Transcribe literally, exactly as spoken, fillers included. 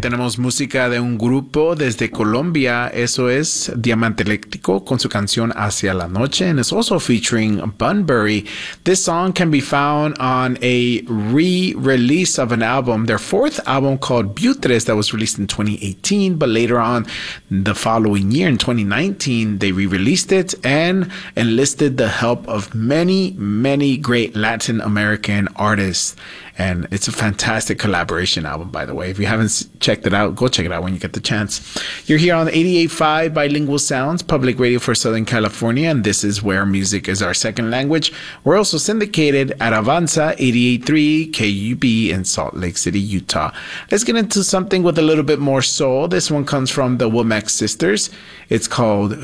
tenemos música de un grupo desde Colombia. Eso es Diamante Eléctrico con su canción Hacia la Noche, and it's also featuring Bunbury. This song can be found on a re-release of an album, their fourth album called Butres, that was released in twenty eighteen, but later on the following year in twenty nineteen, they re-released it and enlisted the help of many, many great Latin American artists. And it's a fantastic collaboration album, by the way. If you haven't checked it out, go check it out when you get the chance. You're here on eighty-eight point five Bilingual Sounds, public radio for Southern California, and this is where music is our second language. We're also syndicated at Avanza eighty-eight point three K U B in Salt Lake City, Utah. Let's get into something with a little bit more soul. This one comes from the Womack Sisters. It's called